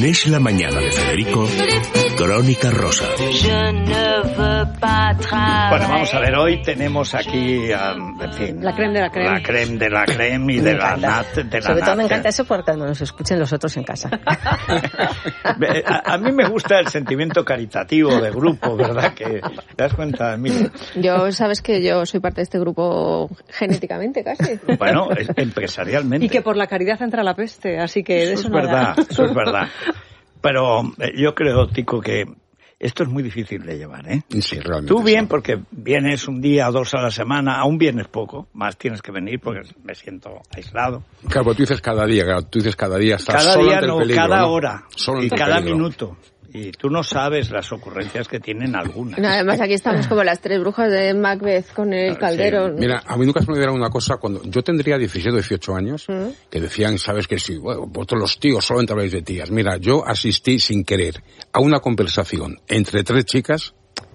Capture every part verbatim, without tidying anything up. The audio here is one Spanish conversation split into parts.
En Es la Mañana de Federico, Crónica Rosa. Bueno, vamos a ver, hoy tenemos aquí, um, en fin... La creme de la creme. La creme de la creme y de la nat, de la Sobre todo nat. me encanta eso porque cuando nos escuchen los otros en casa. a, a mí me gusta el sentimiento caritativo de grupo, ¿verdad? Que te das cuenta, Emilia. Yo, sabes que yo soy parte de este grupo genéticamente, casi. Bueno, es, empresarialmente. Y que por la caridad entra la peste, así que de eso, eso es nada. verdad, eso es verdad. Pero eh, yo creo, Tico, que esto es muy difícil de llevar, ¿eh? Sí, realmente. Tú bien, sí. porque vienes un día o dos a la semana, aún vienes poco, más tienes que venir porque me siento aislado. Claro, pero tú dices cada día, claro, tú dices cada día, estás Cada solo día ante no, el peligro, cada ¿no? hora Solo y ante el cada peligro. minuto. Y tú no sabes las ocurrencias que tienen algunas. No, además aquí estamos como las tres brujas de Macbeth con el caldero. Sí. Mira, a mí nunca se me olvidaron una cosa, cuando yo tendría diecisiete o dieciocho años, ¿Mm? que decían, sabes que sí, bueno, vosotros los tíos solamente habláis de tías. Mira, yo asistí sin querer a una conversación entre tres chicas.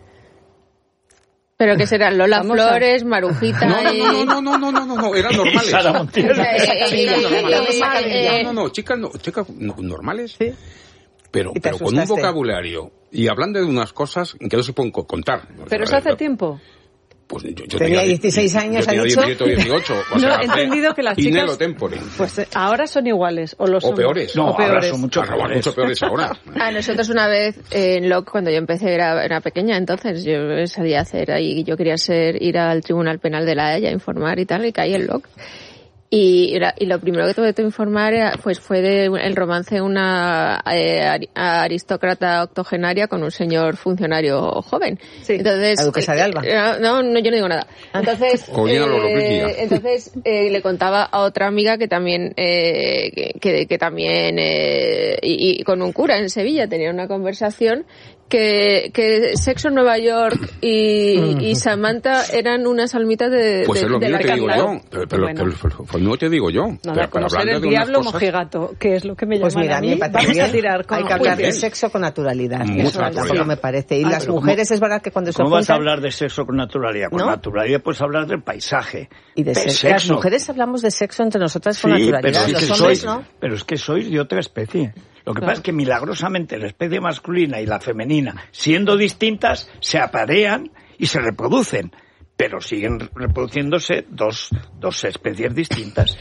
Pero que serán Lola Vamos a- Flores, Marujita No, no, y... no, no, no, no, no, no, no, eran normales. Sara Montiel. Eh, Sí, eh, normales. eh, No, no, no, chicas, no, chicas no- normales. Sí. Pero, Y te pero con un asustaste. vocabulario y hablando de unas cosas que no se pueden co- contar. Pero eso hace tiempo. Pues yo, yo Tenía dieciséis años, yo tenía ¿ha dicho? diecisiete o dieciocho. O No, sea, he entendido que las Inelo chicas- tempore. Pues eh, ahora son iguales, o lo son. O peores. No, o ahora peores. son mucho Ah, no, peores. mucho peores ahora. A nosotros una vez en L O C, cuando yo empecé, era, era pequeña, entonces yo salía a hacer ahí, yo quería ser, ir al Tribunal Penal de la Haya, informar y tal, y caí en L O C. Y, era, y lo primero que tuve que informar era, pues fue de el romance de una eh, ari- aristócrata octogenaria con un señor funcionario joven. Sí. Entonces, La duquesa de Alba. eh, no, no, yo no digo nada. Entonces, O Gina Lollobrigida. eh, entonces eh, le contaba a otra amiga que también, eh, que, que, que también, eh, y, y con un cura en Sevilla tenía una conversación que, que Sexo en Nueva York y, y Samantha eran unas almitas de, Pues de, es lo de mismo la te digo cárcel. yo. Pero, pero, Bueno. pero- pero- pues no te digo yo. Nada, Pero- pero conocer hablando el de unas diablo cosas- mojigato, que es lo que me Pues llaman mira, a a mí. mí me parece Vamos a bien. tirar con Hay que hablar de juicios. sexo con naturalidad. Mucha Eso naturalidad. tampoco me parece. Y Ah, las pero mujeres es verdad que cuando se ¿Cómo vas a juntan... hablar de sexo con naturalidad? Con ¿No? naturalidad puedes hablar del paisaje. Y de sexo. Las mujeres hablamos de sexo entre nosotras con Sí, pero naturalidad. es, Los que hombres sois, no. pero es que sois de otra especie. Lo que pasa es que milagrosamente la especie masculina y la femenina, siendo distintas, se aparean y se reproducen. Pero siguen reproduciéndose dos, dos especies distintas.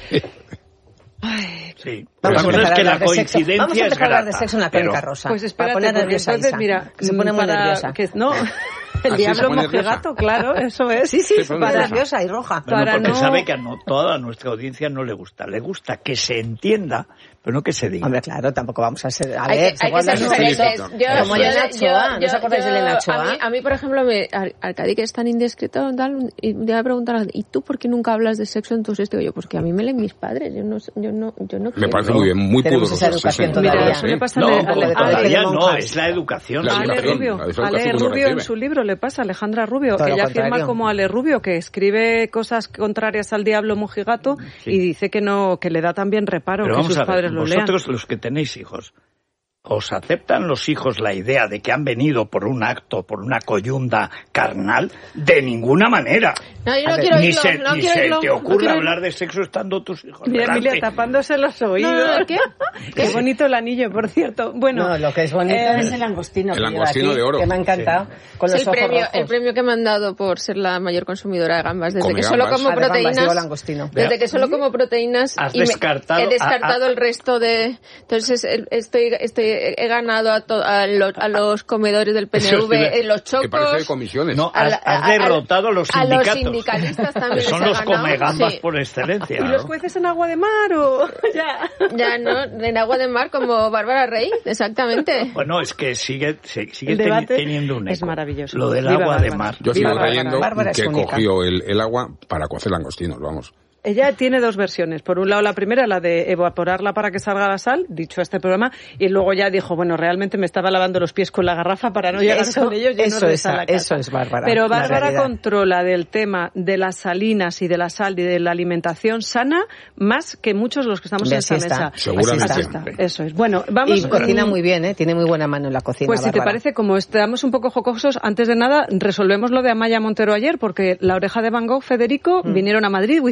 Sí. Vamos La a cosa empezar es a que la hablar de sexo. coincidencia Vamos a es empezar a hablar de grata, sexo en la pero- crónica rosa. Pues Para espérate, poner porque nerviosa a entonces, Isa, mira, que se pone muy para- nerviosa. que- no, el ¿Así se diablo pone mojigato, claro, eso es. Sí, sí, Sí, se pero pone no- nerviosa y roja. Bueno, para porque no- sabe que a no, toda nuestra audiencia no le gusta. Le gusta que se entienda, pero no que se diga. Hombre, claro, tampoco vamos a ser... A Hay ver, que, se hay que guardan ser los diferentes. secretos. Yo, Como yo- Elena yo- Ochoa, ¿no yo- os acordáis de yo- Elena A Ochoa? mí, a mí, por ejemplo, me, Ar- Arcadi, que es tan indiscreto, tal, y un día me preguntaron, ¿y tú por qué nunca hablas de sexo? Entonces digo yo, pues que a mí me leen mis padres, yo no, yo no, yo no Me quiero. parece muy bien, muy Tenemos pudoroso. esa educación sí, todavía. Mira, sí. eso le pasa No, a Ale- no, Ale- todavía Ale- no, Ale- es la educación. La la Ale educación, Rubio, la educación Ale que uno Rubio en recibe. su libro le pasa, Alejandra Rubio, Todo que lo ella firma contrario. como Ale Rubio, que escribe cosas contrarias al diablo mojigato Sí. y dice que no, que le da también reparo Pero que vamos sus a ver, padres lo lean. vosotros los que tenéis hijos, ¿os aceptan los hijos la idea de que han venido por un acto, por una coyunda carnal? De ninguna manera. No, yo no A ver, quiero Ni oírlo, se, no ni quiero se oírlo, te no ocurra quiero hablar de sexo estando tus hijos Mira, delante. Emilia tapándose los oídos. No, no, ¿qué? Qué bonito el anillo, por cierto. Bueno, No, lo que es bonito eh, es el langostino. el que lleva langostino aquí, de oro. Que me ha encantado. Con Es los el ojos premio, rojos. el premio que me han dado por ser la mayor consumidora de gambas. Desde Come que solo gambas. como Ah, de gambas, proteínas. digo langostino. Desde Vea. que solo como proteínas. Has y me- descartado- he descartado a- a- el resto de. Entonces el- estoy, estoy, he ganado a, to- a, los, a los comedores del P N Eso V, iba- en los Que parece de chocos. comisiones. No, a has, la- has a- a- derrotado a los a los sindicatos. sindicalistas también Que son les he los ganado, comegambas sí. por excelencia. ¿y ¿no? los jueces en agua de mar o ya? Ya, ¿no? En agua de mar como Bárbara Rey, exactamente. Bueno, es que sigue, se- sigue El teni- debate teniendo un eco. es maravilloso. Lo del Viva agua de Bárbara. mar. Yo sigo Viva creyendo Bárbara es que única. cogió el, el agua para cocer langostinos, vamos. Ella tiene dos versiones. Por un lado, la primera, la de evaporarla para que salga la sal, dicho este programa, y luego ya dijo, bueno, realmente me estaba lavando los pies con la garrafa para no llegar Eso- con ellos llenos eso de es- sal a casa. eso es Bárbara, Pero la Bárbara realidad. controla del tema de las salinas y de la sal y de la alimentación sana más que muchos de los que estamos Hombre, en esta así está. mesa. Seguramente. Así está. Eso es. Bueno, vamos... Y cocina mm, muy bien, ¿eh? Tiene muy buena mano en la cocina, Pues si te Bárbara. parece, como estamos un poco jocosos, antes de nada, resolvemos lo de Amaya Montero ayer, porque La Oreja de Van Gogh, Federico, Mm. vinieron a Madrid, Wizzing Center,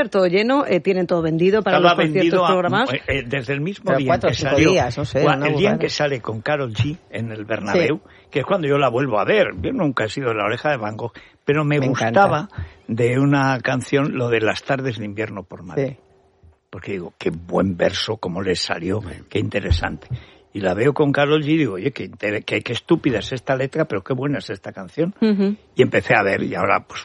Twitter todo lleno, eh, tienen todo vendido para Estaba los conciertos a, programados. Eh, desde el mismo Pero día cuatro en o que cinco salió, días, no sé, o una el día en burrada. que sale con Karol G en el Bernabéu, sí. que es cuando yo la vuelvo a ver. Yo nunca he sido La Oreja de Van Gogh, pero me, me gustaba encanta. de una canción lo de Las tardes de invierno por Madrid. Sí. Porque digo, qué buen verso, cómo le salió, qué interesante. Y la veo con Karol G y digo, oye, qué, qué, qué estúpida es esta letra, pero qué buena es esta canción. Uh-huh. Y empecé a ver, y ahora pues...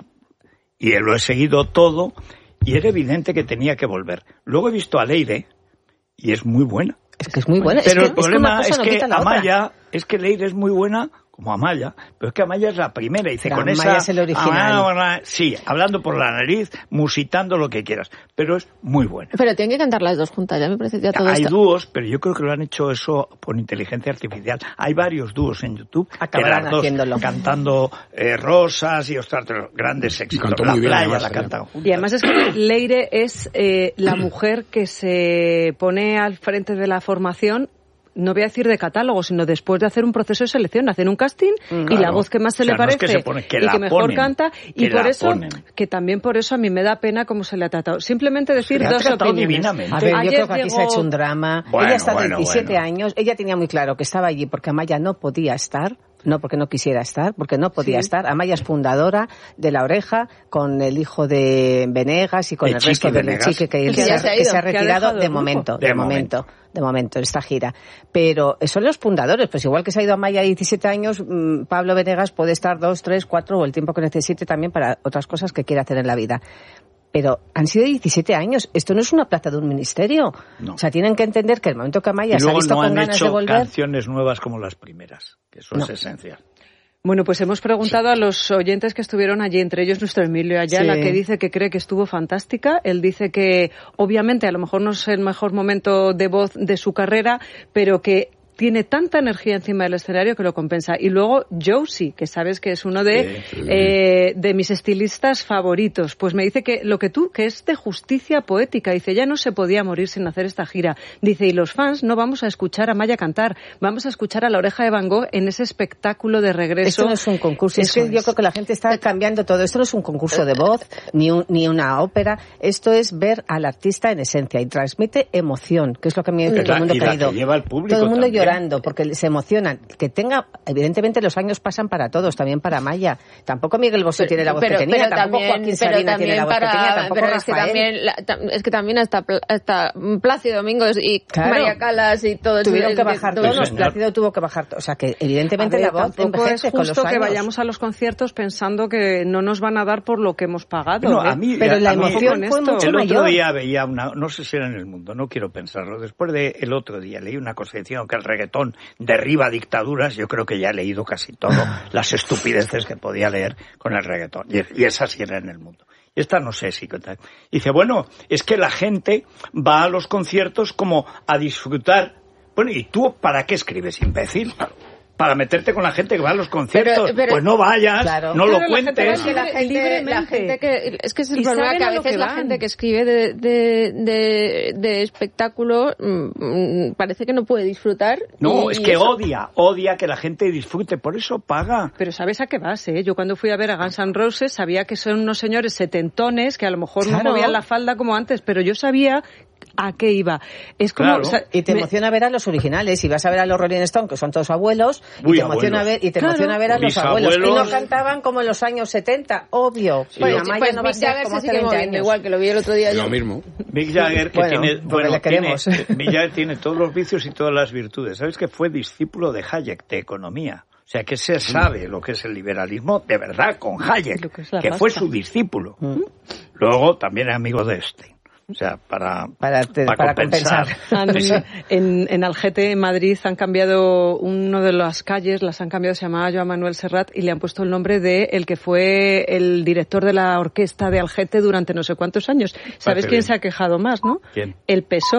Y lo he seguido todo, y era evidente que tenía que volver. Luego he visto a Leire, y es muy buena. Es que es muy buena. Pero es el que, problema es que, es que Amaya, es que Leire es muy buena... como Amaya, pero es que Amaya es la primera, dice, pero con Amaya esa... es el original. Ah, sí, hablando por la nariz, musitando lo que quieras, pero es muy buena. Pero tienen que cantar las dos juntas, ya me parece ya todo Hay esto. dúos, pero yo creo que lo han hecho eso por inteligencia artificial. Hay varios dúos en YouTube, acabarán que las dos haciéndolo. Cantando eh, Rosas y ostras, grandes éxitos. Cantó la muy bien, playa además, la también. cantan juntas. Y además es que Leire es eh, la mujer que se pone al frente de la formación, no voy a decir de catálogo, sino después de hacer un proceso de selección, hacen un casting claro. y la voz que más se o sea, le parece no es que se pone, que y que mejor ponen, canta y por eso ponen. que también por eso a mí me da pena cómo se le ha tratado. Simplemente decir se dos opiniones. Divinamente. A ver, yo Ayer creo que aquí llegó... se ha hecho un drama. Bueno, ella ha estado bueno, diecisiete bueno. años, ella tenía muy claro que estaba allí porque Amaya no podía estar. No porque no quisiera estar, porque no podía sí. estar. Amaya es fundadora de La Oreja, con el hijo de Venegas y con el, el resto de los chiques que, que, que, se, se, que se ha que retirado ha de momento, de, de momento, momento, de momento, esta gira. Pero son los fundadores, pues igual que se ha ido Amaya diecisiete años, Pablo Venegas puede estar dos, tres, cuatro o el tiempo que necesite también para otras cosas que quiera hacer en la vida. Pero han sido diecisiete años. Esto no es una plaza de un ministerio. No. O sea, tienen que entender que el momento que Amaya se ha visto no con ganas de volver... Y luego no han hecho canciones nuevas como las primeras, que eso no. es esencial. Bueno, pues hemos preguntado sí. a los oyentes que estuvieron allí, entre ellos nuestro Emilio Ayala, sí. que dice que cree que estuvo fantástica. Él dice que, obviamente, a lo mejor no es el mejor momento de voz de su carrera, pero que tiene tanta energía encima del escenario que lo compensa. Y luego Josie, que sabes que es uno de, sí, sí. Eh, de mis estilistas favoritos, pues me dice que lo que tú, que es de justicia poética, dice, ya no se podía morir sin hacer esta gira. Dice, y los fans no vamos a escuchar a Amaya cantar, vamos a escuchar a La Oreja de Van Gogh en ese espectáculo de regreso. Esto no es un concurso, es que es. yo creo que la gente está cambiando todo. Esto no es un concurso de voz, ni, un, ni una ópera, esto es ver al artista en esencia y transmite emoción, que es lo que a mí todo el mundo ha caído. Todo el mundo llora. Porque se emocionan. Que tenga, evidentemente los años pasan para todos, también para Amaya. Tampoco Miguel Bosé tiene la voz pero, que tenía, pero tampoco también, Joaquín Sabina tiene la voz para, que tenía, tampoco pero Rafael. Es que también, la, es que también hasta, hasta Plácido Domingos y claro. María Calas y todo eso. Tuvieron que bajar todos, Plácido tuvo que bajar todos. O sea que evidentemente ver, la voz envejece es con los justo años. Que vayamos a los conciertos pensando que no nos van a dar por lo que hemos pagado. No, ¿eh? a mí, pero a, la a emoción mí, fue mucho el mayor. otro día veía una, no sé si era en El Mundo, no quiero pensarlo. Después del de otro día leí una cosa diciendo que el reggaetón derriba dictaduras. Yo creo que ya he leído casi todo, las estupideces que podía leer con el reggaetón. Y, y esa sí era en El Mundo. Y esta no sé si... Dice, bueno, es que la gente va a los conciertos como a disfrutar. Bueno, ¿y tú para qué escribes, imbécil? Para meterte con la gente que va a los conciertos. Pero, pero, pues no vayas, claro. no claro, lo cuentes. Es que la gente, la gente que, es que es el problema que a veces que la gente que escribe de, de, de, de espectáculo mmm, parece que no puede disfrutar. No, y, es que eso... odia, odia que la gente disfrute, por eso paga. Pero ¿sabes a qué vas, eh? Yo cuando fui a ver a Guns N' Roses sabía que son unos señores setentones que a lo mejor claro. no movían la falda como antes, pero yo sabía a qué iba. Es como, claro. o sea, y te me... emociona ver a los originales, y vas a ver a los Rolling Stones, que son todos abuelos, Uy, y te emociona ver, y te claro. emociona ver a los abuelos. abuelos. Y no cantaban como en los años setenta, obvio. Sí, bueno, Amaya pues no va a ser Jagger como se hace sigue veinte moviendo años. igual, que lo vi el otro día. Lo yo. mismo. Mick Jagger, que bueno, tiene, bueno, le queremos. Tiene, Mick Jagger tiene todos los vicios y todas las virtudes. ¿Sabes que fue discípulo de Hayek, de economía? O sea, que se sabe lo que es el liberalismo de verdad con Hayek, que, es que fue su discípulo. Mm. Luego también es amigo de este. O sea, para, para, te, para, para compensar. compensar. En, en Algete, en Madrid, han cambiado uno de las calles, las han cambiado, se llamaba Joan Manuel Serrat, y le han puesto el nombre de el que fue el director de la orquesta de Algete durante no sé cuántos años. ¿Sabes quién se ha quejado más, no? ¿Quién? El P S O E,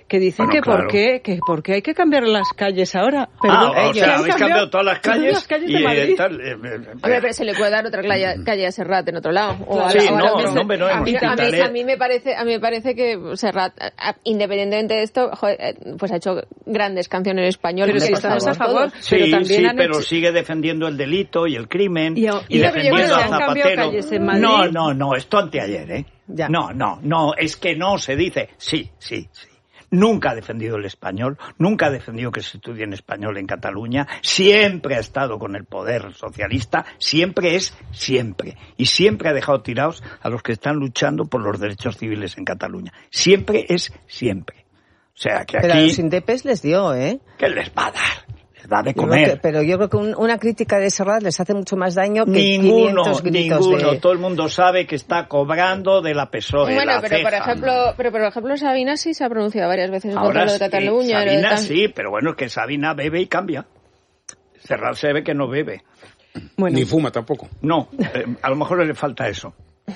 que dicen bueno, que, claro. por qué, que por qué hay que cambiar las calles ahora. Perdón, ah, o sea, habéis cambiado, cambiado todas las calles, las calles y eh, tal, eh, eh, a ver, pero se le puede dar otra calle, calle a Serrat en otro lado. O a, sí, o a no, no, no, no, a, mí, a, mí, a mí me parece, a mí me parece que Serrat, independientemente de esto, pues ha hecho grandes canciones en español. Pero si estamos a favor, sí, pero también sí, han pero hecho... sigue defendiendo el delito y el crimen y, y, y defendiendo a Zapatero. No, no, no, esto anteayer, ¿eh? Ya. No, no, no, es que no se dice. Sí, sí, sí. Nunca ha defendido el español, nunca ha defendido que se estudie en español en Cataluña, siempre ha estado con el poder socialista, siempre es siempre, y siempre ha dejado tirados a los que están luchando por los derechos civiles en Cataluña. Siempre es siempre. O sea, que aquí... Pero a los indepes les dio, ¿eh? ¿Qué les va a dar? Da de comer. Yo que, pero yo creo que un, una crítica de Serrat les hace mucho más daño que ninguno, quinientos gritos ninguno. De... Todo el mundo sabe que está cobrando de la P S O E. Bueno, la pero ceja. por ejemplo, pero por ejemplo Sabina sí se ha pronunciado varias veces en contra lo de Cataluña. Sí, Sabina de sí, pero bueno, es que Sabina bebe y cambia. Serrat se ve que no bebe. Bueno. Ni fuma tampoco. No, eh, a lo mejor le falta eso.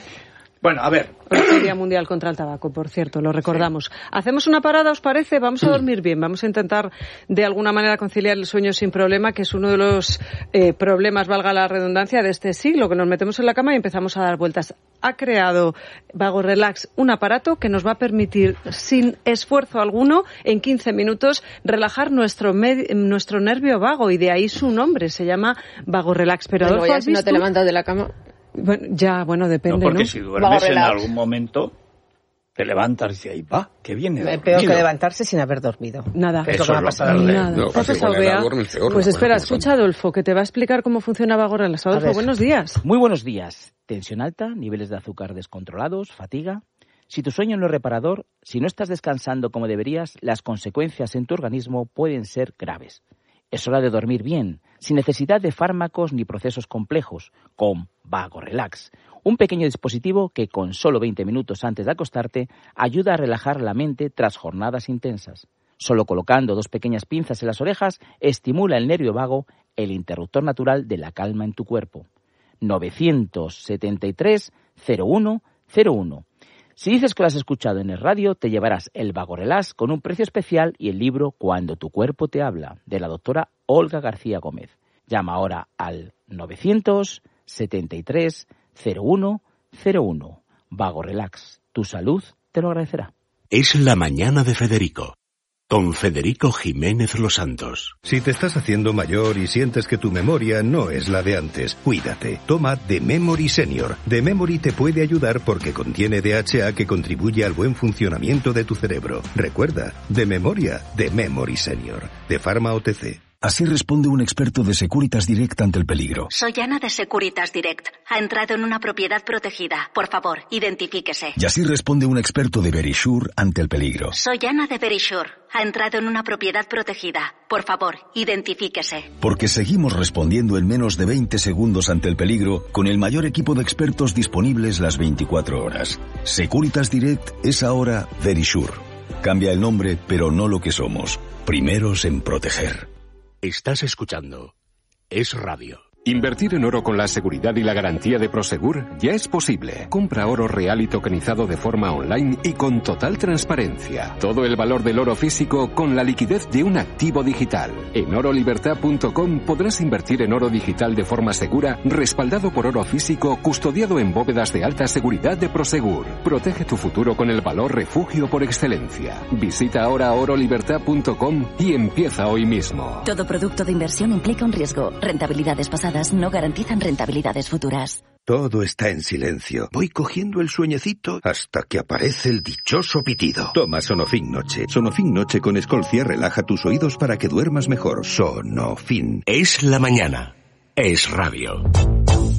Bueno, a ver. El Día Mundial contra el Tabaco, por cierto, lo recordamos. Sí. Hacemos una parada, ¿os parece? Vamos a dormir bien, vamos a intentar de alguna manera conciliar el sueño sin problema, que es uno de los eh, problemas, valga la redundancia, de este siglo, que nos metemos en la cama y empezamos a dar vueltas. Ha creado Vago Relax un aparato que nos va a permitir, sin esfuerzo alguno, en quince minutos, relajar nuestro, med- nuestro nervio vago, y de ahí su nombre, se llama Vago Relax. Pero Adolfo, ya si no te levantas de la cama... Bueno, ya, bueno, depende, ¿no? Porque ¿no? si duermes en algún momento, te levantas y dices, ahí va, que viene. Es peor que levantarse sin haber dormido. Nada. Eso es lo que va a pasar. Nada. No, pasa igual, peor, pues espera, escucha a Adolfo, que te va a explicar cómo funciona Vago Relax. Adolfo, buenos días. Muy buenos días. Tensión alta, niveles de azúcar descontrolados, fatiga. Si tu sueño no es reparador, si no estás descansando como deberías, las consecuencias en tu organismo pueden ser graves. Es hora de dormir bien, sin necesidad de fármacos ni procesos complejos, con Vago Relax, un pequeño dispositivo que con solo veinte minutos antes de acostarte ayuda a relajar la mente tras jornadas intensas. Solo colocando dos pequeñas pinzas en las orejas estimula el nervio vago, el interruptor natural de la calma en tu cuerpo. novecientos setenta y tres cero uno cero uno. Si dices que lo has escuchado en el radio, te llevarás el Vago Relax con un precio especial y el libro Cuando tu cuerpo te habla, de la doctora Olga García Gómez. Llama ahora al novecientos setenta y tres cero uno cero uno. Vago Relax, tu salud te lo agradecerá. Es la mañana de Federico, con Federico Jiménez Los Santos. Si te estás haciendo mayor y sientes que tu memoria no es la de antes, cuídate. Toma The Memory Senior. The Memory te puede ayudar porque contiene D H A que contribuye al buen funcionamiento de tu cerebro. Recuerda, de memoria, The Memory Senior. De Pharma O T C. Así responde un experto de Securitas Direct ante el peligro. Soy Ana de Securitas Direct. Ha entrado en una propiedad protegida. Por favor, identifíquese. Y así responde un experto de Verisure ante el peligro. Soy Ana de Verisure. Ha entrado en una propiedad protegida. Por favor, identifíquese. Porque seguimos respondiendo en menos de veinte segundos ante el peligro con el mayor equipo de expertos disponibles las veinticuatro horas. Securitas Direct es ahora Verisure. Cambia el nombre, pero no lo que somos. Primeros en proteger. Estás escuchando Es Radio. Invertir en oro con la seguridad y la garantía de Prosegur ya es posible. Compra oro real y tokenizado de forma online y con total transparencia. Todo el valor del oro físico con la liquidez de un activo digital. En oro libertad punto com podrás invertir en oro digital de forma segura, respaldado por oro físico, custodiado en bóvedas de alta seguridad de Prosegur. Protege tu futuro con el valor refugio por excelencia. Visita ahora oro libertad punto com y empieza hoy mismo. Todo producto de inversión implica un riesgo. Rentabilidades pasadas no garantizan rentabilidades futuras. Todo está en silencio. Voy cogiendo el sueñecito hasta que aparece el dichoso pitido. Toma Sonofin Noche. Sonofin Noche con Escolcia relaja tus oídos para que duermas mejor. Sonofin. Es la mañana. Es Radio.